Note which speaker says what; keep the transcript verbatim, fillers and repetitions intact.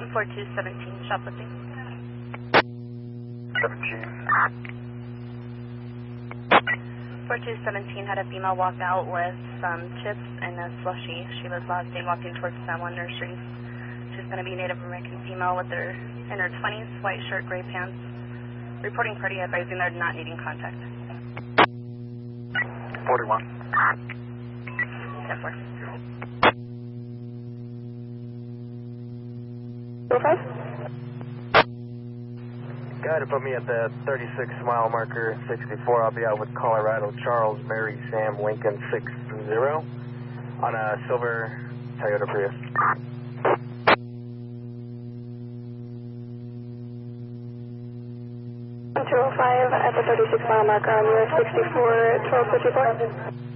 Speaker 1: four two seventeen, shoplifting.
Speaker 2: seventeen.
Speaker 1: four two seventeen had a female walk out with some chips and a slushie. She was last seen walking towards San Juan Nurseries. She's going to be Native American female with her in her twenties, white shirt, gray pants. Reporting party, advising they're not needing contact.
Speaker 2: forty-one.
Speaker 1: ten four.
Speaker 3: oh five?
Speaker 4: Guy to put me at the thirty-six mile marker, sixty-four. I'll be out with Colorado Charles, Mary, Sam, Lincoln, six zero on a silver Toyota Prius.
Speaker 3: two oh five at the thirty-six mile marker on U S sixty-four, twelve fifty-four.